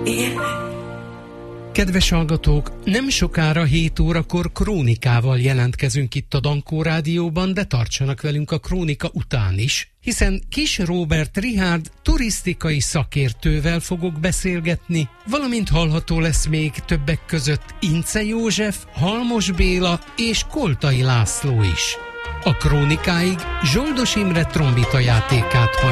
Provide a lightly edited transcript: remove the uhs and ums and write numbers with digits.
Kedves hallgatók, nem sokára 7 órakor krónikával jelentkezünk itt a Dankó Rádióban, de tartsanak velünk a krónika után is, hiszen Kis Róbert Richárd turisztikai szakértővel fogok beszélgetni, valamint hallható lesz még többek között Ince József, Halmos Béla és Koltai László is. A krónikáig Zsoldos Imre trombita játékát